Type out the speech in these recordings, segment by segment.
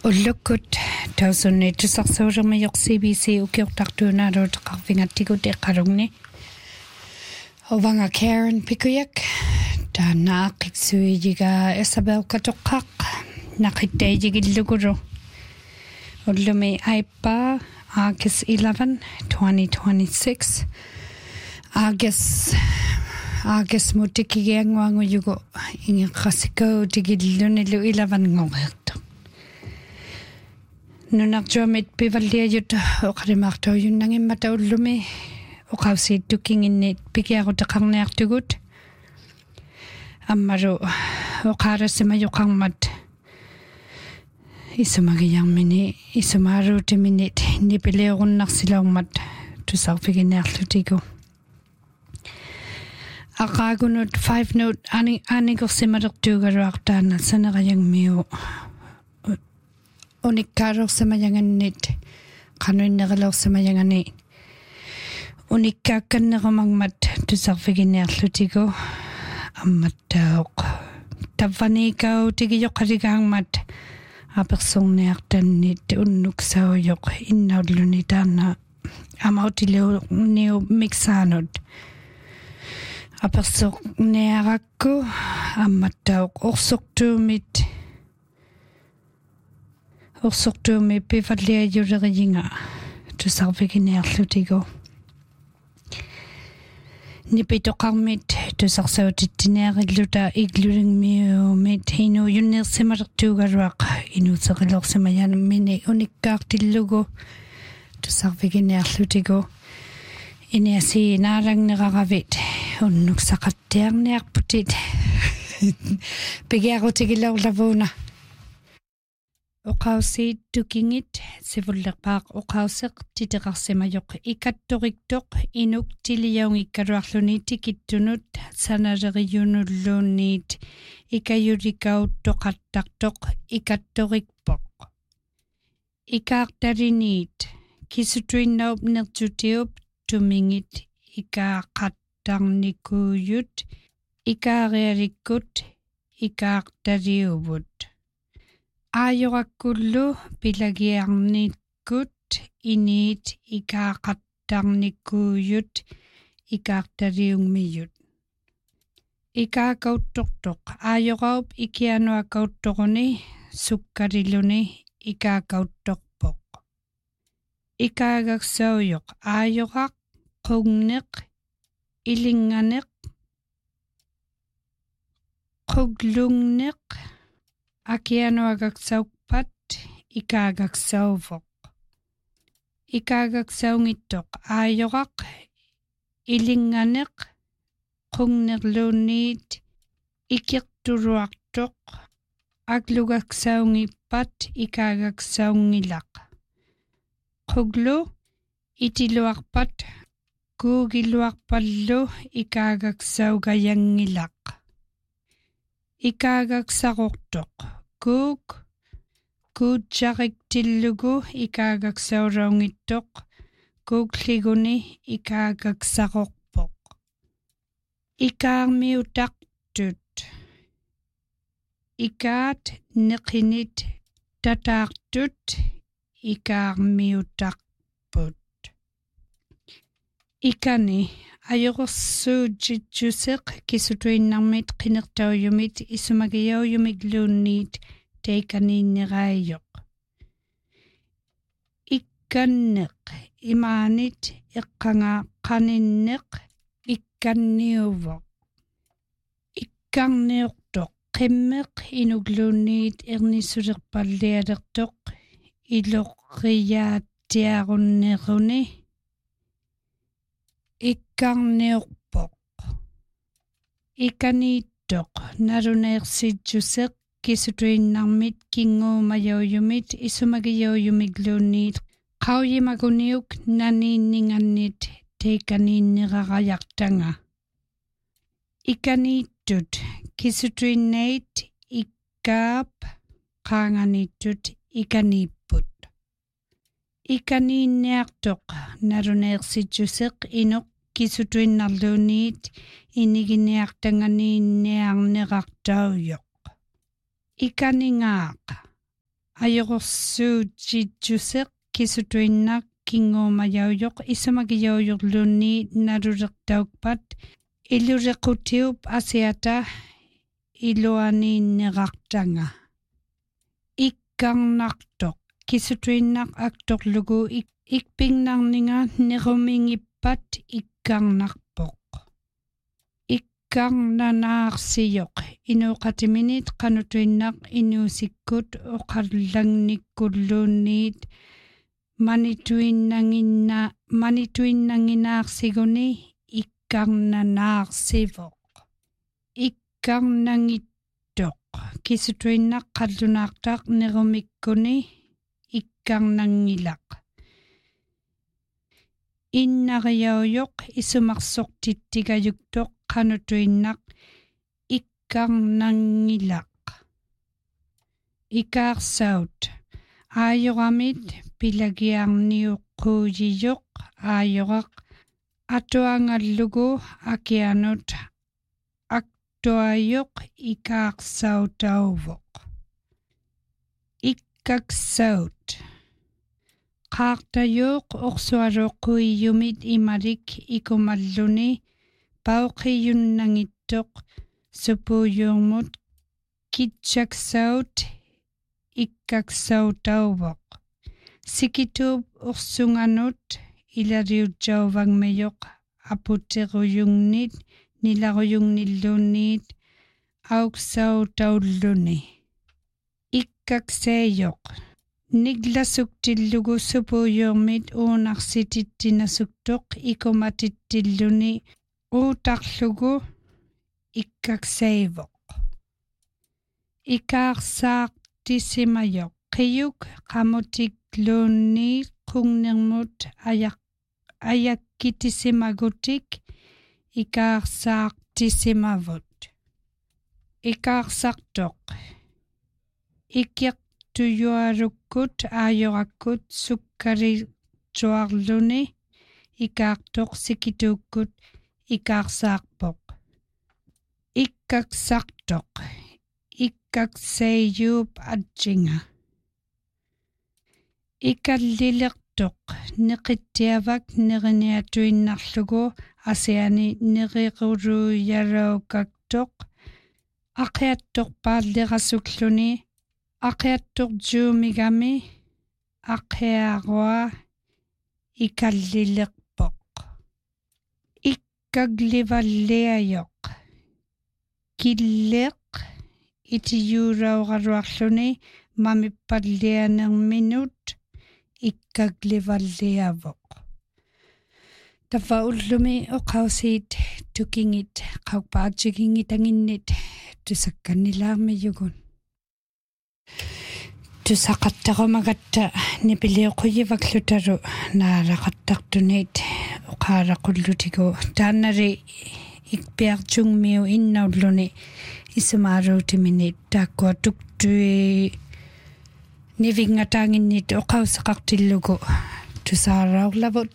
Ullukut tausunni tusarsuurama CBC ukiortartuunaaluut qarvingattikut iqqalugni ovanga Karen Pikuyak taanaaqiksuijiga Isabel katoqqaq naqittaijigilluguru ullumi aipa August 11 2026 August mutikigianguangujugu ingeqasikau tigillunilu 11 ngorertu nunartuamit pivalliajut oqarimaartuujunnangimmata ullumi oqausiittukinginnit pikiarutaqarniartugut ammaru oqaarassimajuqarmat isumagiarmini isumaaruutiminit nipiliurunnarsilaummat tusarpiginearlutigu aqaagunut 5 note anigorsimalertuugaruartaana sanerajangmiu unikkaarorsamajangannit qanuinnerilorsamajangani unikkaakkanneramangmat tusarfiginearlutigu ammattauq tavvanikau tigijoqaligaangmat apersorniartannit unnuksaujok innaulluni taana amautilu mixaanut apersorniarakku ammattauq orsortuumi pivalliajuleriginga tusarfiginearlutigu nipitoqarmit tusarsautittiniarilluta iglulingmiumit hinu yunnersimalertuugaluaq inuuserilorsimajanmini unikkaartillugu tusarfiginearlutigu iniasi naalangneqaravit unnuksaqattiarniarputit pigiarutigilorlavuuna oqausiit tukingit sivullerpaaq oqauseq titeqarsimajoq ikattoriktoq inuk tiliaungikkaluarluni tikittunut sanaleriyunulluunniit ikayulikauttoqattartoq ikattorikpoq ikaartaliniit kisutuinnaup nertutiup tumingit ikaaqattarnikuuyut ikaarialikkut ikaartaliuvut aajoraqkullu pilagiarnikkut iniit ikaaqattarnikuuyut ikaartaliungmiyut ikaakauttortoq aajoraup ikianuakauttoruni sukkaliluni ikaakauttorpoq ikaagaksaujoq aajoraq qugneq ilinganeq quglungneq akianuagaksaupat ikaagaksauvoq ikaagaksaungittoq aajoraq ilinganeq qugnerluunniit ikirtuluartoq aklugaksaungippat ikaagaksaungilaq quglu itiluarpat kuugiluarpallu ikaagaksaugayanngilaq ikaagaksaqortoq kuutjariktillugu ikaagaksauраungittoq kuukliguni ikaagaksaqorpoq ikaarmiutaqtut ikaat neqinit tataartut ikaarmiutaqput ikani ajorsuujitjuseq kisutuinnarmit qinertaujumit isumagiaujumigluunniit teikaniinneraajoq ikkanneq imaanit eqqangaaqaninneq ikkanniuvoq ikkarniortoq qimmeq inugluunniit ernissulerpallialertoq iloqqiyaatiarunneruni ikkarniorpoq ikaniittoq naluneersitjuseq kisutuinnarmit kinguumajaujumit isumagijaujumigluunniit qaujimaguniuk naniinningannit teikaniinnerarajartanga ikaniittut kisutuinnait ikkaap qaanganiittut ikaniipput ikaniinniartoq naluneersitjuseq inoq kisutuinnarluuniit iniginiartanganiinniarnerartaujoq ikaningaaq ajorsuutitsuseq kisutuinnak kinguumajaujok isumakijaujorlunni narureqtaukpat ilurequtiup asiata iluaniinnerartanga ikkarnartoq kisutuinnak aktorlugu ikpingnarninga nerumingippat ikkarnarpoq ikkarnanaarsiyoq inuqatiminit qanutuinnaq inuusikkut oqallangnikkulluunniit manituinnanginaarsiguni ikkarnanaarsivoq ikkarnangittoq kisutuinnaq qallunaartaq nerumikkuni ikkarnangilaq innariaujoq isumarsortittigajuktoq qanutuinnaq ikkarnangilaq ikaarsaut aajoramit pilagiarniuqquuyijoq aajoraq atuangallugu akianut aktuajoq ikaarsautauvoq ikkaksaut qaartajuuq orsuaruqquiyumit imarik ikumalluni pauqiyunnangittoq supuyuumut kitchaksaut ikkaksautauvoq sikituup orsunganut ilariutjauvangmejoq aputeruyungnit nilaruyungnilluunniit auqsautaulluni ikkakseejoq niglasuktillugu supuyuurmit uunarsitit-tinasuktoq ikumatitilluni uutarlugu ikkakseivoq ikaarsaartisimajoq qiyuk qamutikluunni qungnirmut ayakkitisimagutik ikaarsaartisimavut ikaarsartoq ikiaqtuyuarukkut aajorakkut sukkarirtuarluni ikaartoq sikituukkut ikaarsaarpoq ikkaksartoq ikkakseiyuup atsinga ikallilertoq neqittiavak neriniatuinnarlugu asiani neriquruyaraukaktoq aqiattoq paallerasukkluni aqiattoq juumigami aqiarua ikallilerpoq ikkaglivalliajoq killeq itiyuurauraruarluni mamippallianerminut ikkaglivalliavoq tafaullumi oqausiit tukingit qaupaatsikingit tusakkannilaarmiyugun tusaqattaqumagatta nipiliuquyivakklutaru naalaqattartuniit oqaaraqullutigu taannari ikpiartungmiu innaulluni isumaaruutiminit taakkua tuktui nivingataanginnit oqauseqartillugu tusaaraurlavut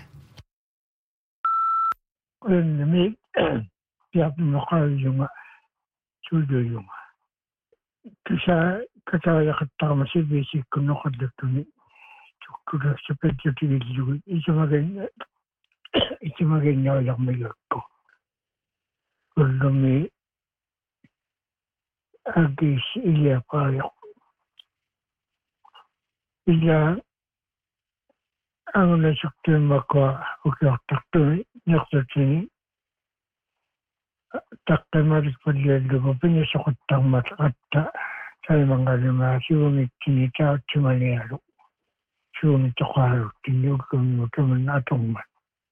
qulnimi piartunoqaajunga suuduyunga tusa kataajaqattaqamasiviisikkunnoqalluttuni tukkulassapattutivillugu isumaginnaullarmigakku qulnumi agis iliaqaajoq illa angunasuktiimmakua ukiortartumi nertutini taqqimalik palliallugu pinisoquttarmat qatta taimangalumaa sivungittini taatsimanialu sivungi toqaaruttini ukkummutumun atummat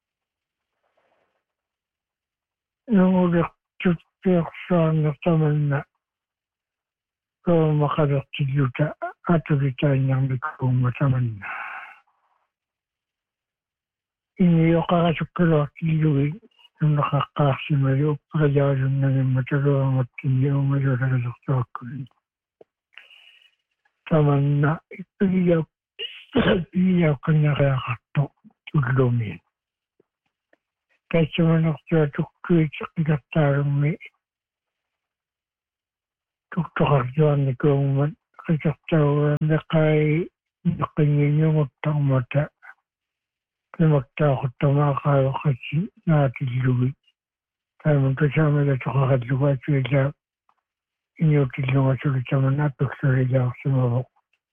nunguliqtutpiorsuarnertamanna koomaqalertilluta atulitainnermikkuummatamanna inioqarasukkaluartillugi nunneqaqqaarsimalu uppaqajaalunnagimmataluamatkinni umaluulalertuakkunni tamanna ippigiauqqannariaqarto tullumiin kaitsumanertua tukkuitiqqikartaalummi tuktoqartuarnikuummat qisartauga neqai neqingiñunguttarmata kimaktaaquttamaaqaavaqatsi naatillugi taamun tasaamila toqaqallugaatuila iñuutillungasuli appiqsurilaarsimavoq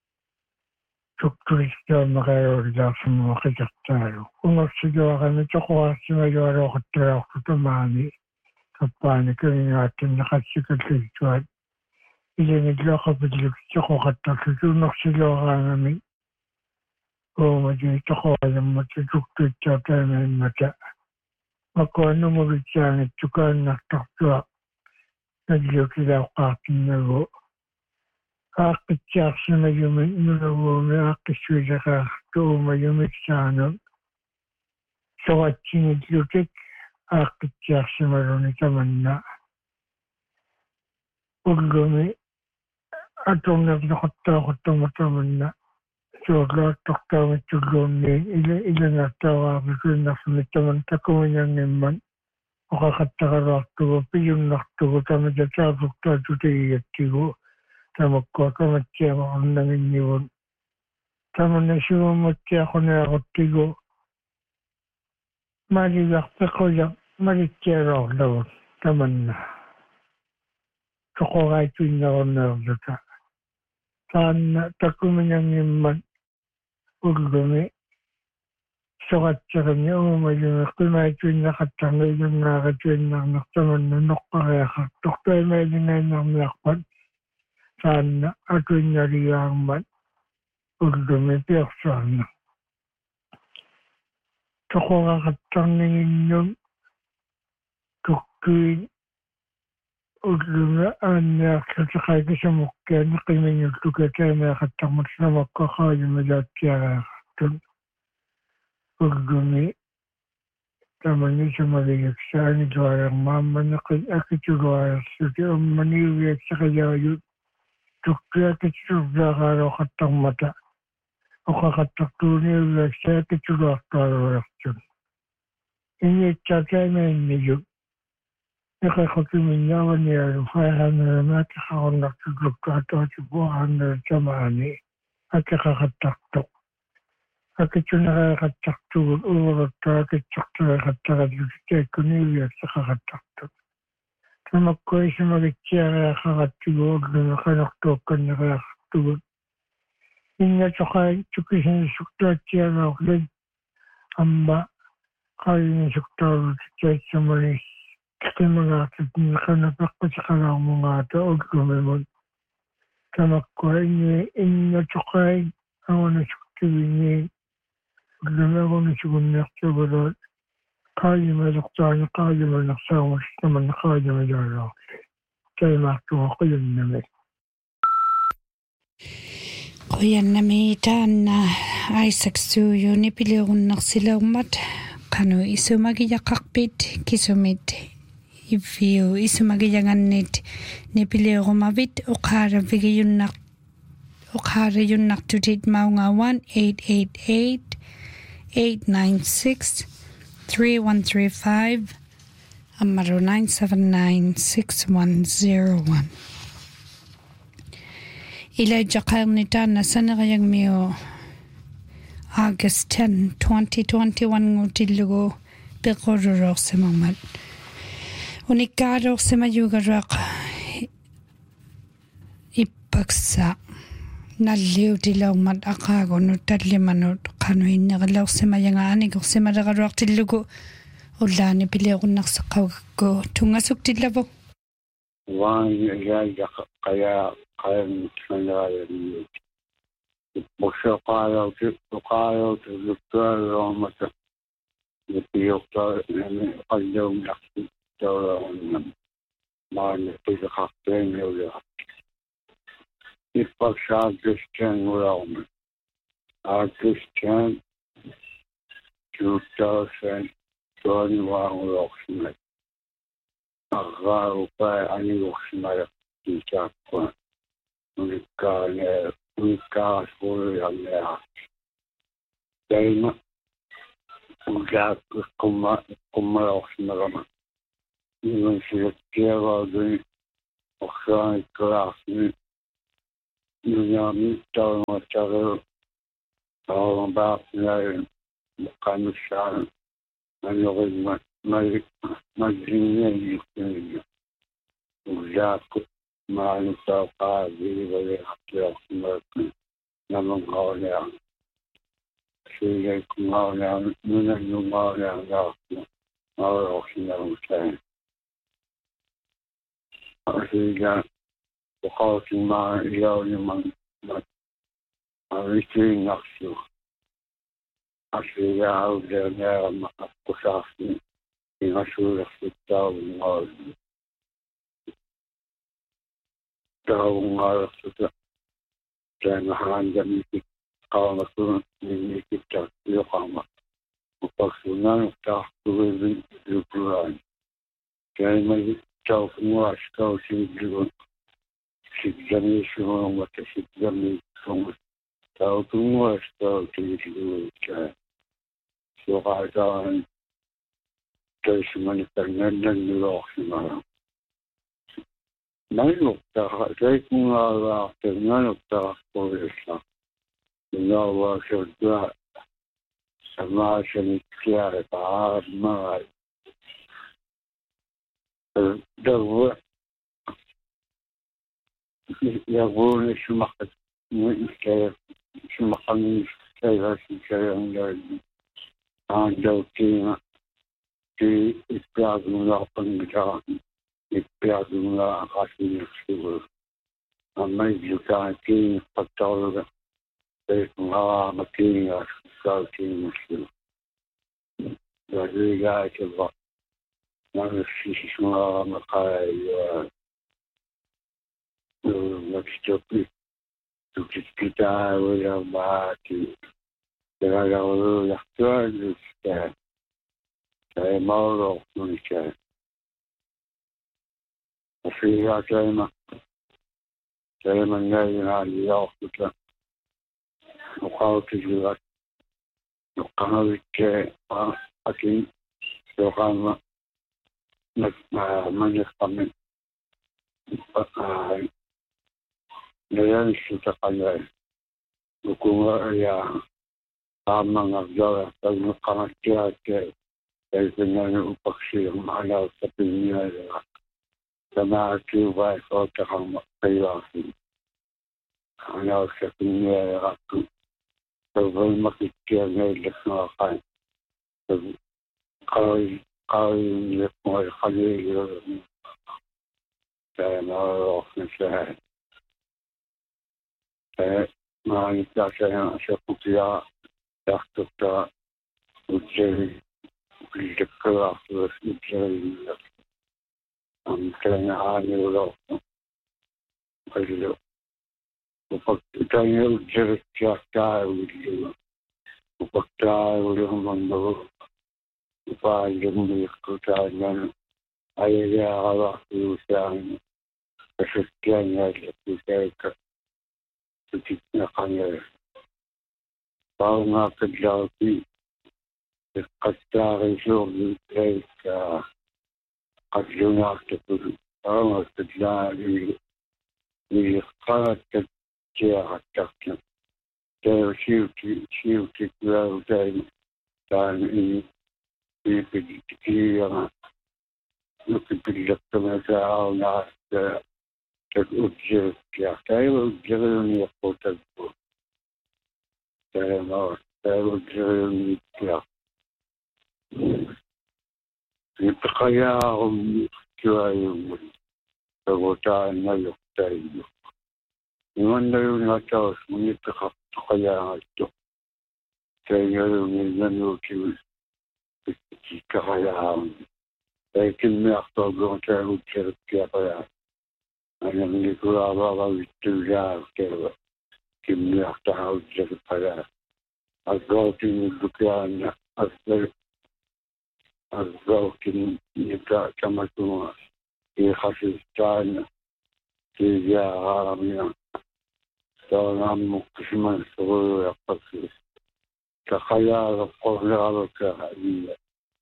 tuktulistaamaqarulilaarsimava qisartaalu ungassiluaqami toqoqarsimalualuoqattaraartutamaani kappaani kimingaattinneqassikalluituat ilangilluaqapilluk toqoqattarlutuunnersiluaqaangami uumati toqoqalamata tuktuittaataamaimata makuannungulitsaangit tukaannartartua nalliutilauqqaartinnagu aaqqitsaarsimayumi nunaguumi aaqqissuilaqaartu uumayumik saanu soqatsingillutik aaqqitsaarsimaluni tamanna ullumi atornerloqattaaquttamatamana suorlaattortaamitsulluunni ilangaartauaapisuinnarsumi taman takuminangimman oqaqattaqaluartugu pijunnartugu tamatataasuktaatutigigattigu tamakkua kamatsiamaqornanginnivun tamanasuummattiaquniaquttigu maligarpequya malitsialuarlavun tamanna toqoraituinnerunneerluta taanna takuminangimman ullumi soqatserni uumayumi qimaituinnaqattarniilunnaaqatuinnarnertamanna noqqariaqartortuimailingainarmiarpat taanna atuinnaligaarmat ullumi piorsuarna toqoraqattarniginnun tukkuin ullumi aanniarlutiqaikisumukkiani qiminnultukataamiaqattarmut samakkaqaayumilaattiaraaqartun ullumi tamanisumaligaksaani lualermaammaneqi akitulualersuti ummaniuviaksaqajaajut tukkiakitsululaaqaaluoqattarmata oqaqattartuuniuviaksaakituluartualualertun inniitsaataamainnigut iqaqakiminnaavanialu 500 akiqaqattartoq akitsuneqaqattartugut uuruttaa akitsortureqattaqallutitaakuniuviaksaqaqattartoq tamakkuisumagitsиариақаратсигу уллуми канартуукканнериақартугут иннатоқай тукисинissuktaатсиагаорлун амма qaayinisuktaalutikkaatsamani qimagaartatиннеқанапеққутеқалаармунгаата уллумимут тамаккуа иннатоқай аванасуктивини уллумагунисугунниартугулуут qaayimалертаани qaayималерсаармус таманна qaayималаалаарли таймаартуаққулуннами qoyannami taanna Isaac-suuyuni piliurunnarsileummat qanu isumagiyaqarpit kisumit ifiu isumagiyangannit nipiliurumavit uqaarayunnartutit maungawan 888-896-3135 amaru 979-6101 ilajaqarnitaanna sanerayangmiu August 10, 2021 ngutillugu peqururorsimammat unikkaadorsimayugaraq ippaksa nalliutilaummat aqaagunut tallimanut qanuinnerilorsimayanga anikorsimaleraruartillugu ullaani piliurunnarseqqaugakku tungasuktillavu waanyaaqaya qayansaneraayani boshaqaayautuqaayautulluttuaruamata nipiortaani qalluunartuttuaruannam maanippiseqartuangiulera ippaksaagistan Augustan 2021 arraarupai aniorsimalaqtiitaaqqa unikkaaspuuliarnea taima ullaaqqummalaorsimalama igunsilattiaraaguni orsaanikkalaarni Nunami tahu macam orang bapak bukan besar, menurut majlisnya itu, ujaku malu tahu kali boleh hati mereka, namun kau yang sehingga kau yang menunggu kau yang orang yang saya, sehingga kau cuma ia yang Ariti nafsu, asliya udahnya aku sahsi, ingasul tahu sudah dan hanya mikir kalau aku mikir tak lama, upasunan tak boleh dibuat. Jadi macam tahu semua sekau sendiri, sejauh semua macam sejauh semua. Tahu semua tahu diri kita. So ada dari semua ternyata luar semua. Naik tak saya mengalah dengan tak boleh. Nawa sudah sama sekitar tahun mai. Dah ya boleh semua mungkin semakan saya yang dari jauh di istiadat pengajaran istiadat kasih sekolah. Amai juga di patol dari pengalaman makin sekali sekolah. Jadi ya coba manusia semua makai macam kita boleh mati. Kalau yang tuan saya mau menikah. Sehingga saya menjadi ahli kita. Kalau tidak, kalau kita akan seorang menyesal dengan kita kaya. Dukungan yang sama ngajar dan kanak dari dengan upaksi yang ada sepenuhnya sama akibat orang kaya. Ana sepenuhnya aku terima kasih lepas kalau lepas kali saya mau saya Malaysia saya sepertinya dah kita ujian dekat ujian kerana hari itu kalau kita ujian kita ujian mendu ujian kita ayah Allah ujian kesekian kita kita kaya tahu nak kerja di kerja resor kita kerja kita tahu kerja di kerja kerja kita siu kita dan ini yang lebih mereka nak teruji saya ujian yang kota saya mau teruji yang itu kaya jual kebutuhan yang saya mana yang tahu itu kaya itu saya yang kaya saya kena tahu saya ujian kaya Ana menikah bapa itu ya kerja kimia tahu jadi pada agak ini bukan agak ini kita cuma di khasistan dia alamnya dalam mukjizat seluruh apa kaya kalau kaya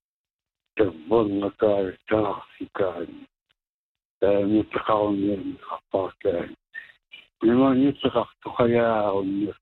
terbang ke dan itu kaum yang pakai Nimang nitaqartuqayaarunni